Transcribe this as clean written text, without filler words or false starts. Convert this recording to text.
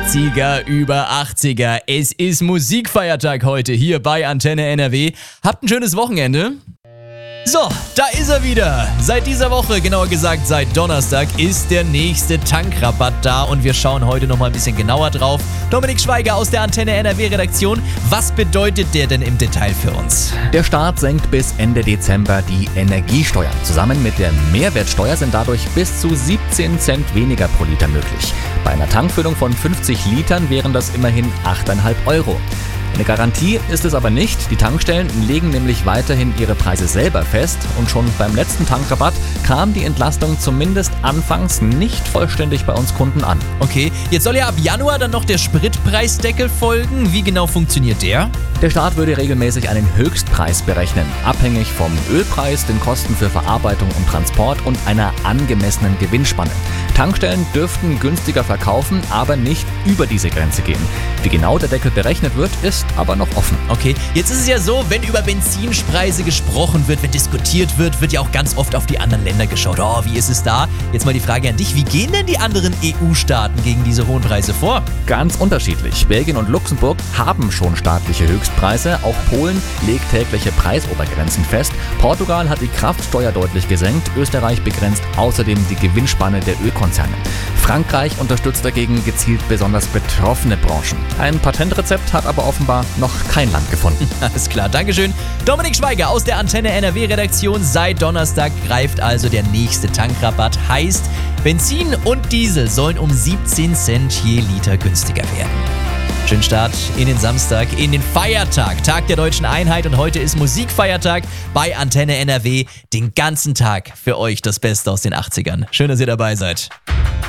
60er über 80er. Es ist Musikfeiertag heute hier bei Antenne NRW. Habt ein schönes Wochenende. So, da ist er wieder. Seit dieser Woche, genauer gesagt seit Donnerstag, ist der nächste Tankrabatt da und wir schauen heute nochmal ein bisschen genauer drauf. Dominik Schweiger aus der Antenne NRW-Redaktion. Was bedeutet der denn im Detail für uns? Der Staat senkt bis Ende Dezember die Energiesteuer. Zusammen mit der Mehrwertsteuer sind dadurch bis zu 17 Cent weniger pro Liter möglich. Bei einer Tankfüllung von 50 Litern wären das immerhin 8,5 Euro. Eine Garantie ist es aber nicht. Die Tankstellen legen nämlich weiterhin ihre Preise selber fest und schon beim letzten Tankrabatt kam die Entlastung zumindest anfangs nicht vollständig bei uns Kunden an. Okay, jetzt soll ja ab Januar dann noch der Spritpreisdeckel folgen. Wie genau funktioniert der? Der Staat würde regelmäßig einen Höchstpreis berechnen, abhängig vom Ölpreis, den Kosten für Verarbeitung und Transport und einer angemessenen Gewinnspanne. Tankstellen dürften günstiger verkaufen, aber nicht über diese Grenze gehen. Wie genau der Deckel berechnet wird, ist aber noch offen. Okay, jetzt ist es ja so, wenn über Benzinpreise gesprochen wird, wenn diskutiert wird, wird ja auch ganz oft auf die anderen Länder geschaut. Oh, wie ist es da? Jetzt mal die Frage an dich, wie gehen denn die anderen EU-Staaten gegen diese hohen Preise vor? Ganz unterschiedlich. Belgien und Luxemburg haben schon staatliche Höchstpreise. Auch Polen legt tägliche Preisobergrenzen fest. Portugal hat die Kraftsteuer deutlich gesenkt. Österreich begrenzt außerdem die Gewinnspanne der Ölkonzerne. Frankreich unterstützt dagegen gezielt besonders betroffene Branchen. Ein Patentrezept hat aber offenbar noch kein Land gefunden. Alles klar, Dankeschön. Dominik Schweiger aus der Antenne NRW-Redaktion. Seit Donnerstag greift also der nächste Tankrabatt. Heißt, Benzin und Diesel sollen um 17 Cent je Liter günstiger werden. Schönen Start in den Samstag, in den Feiertag, Tag der Deutschen Einheit, und heute ist Musikfeiertag bei Antenne NRW. Den ganzen Tag für euch das Beste aus den 80ern. Schön, dass ihr dabei seid.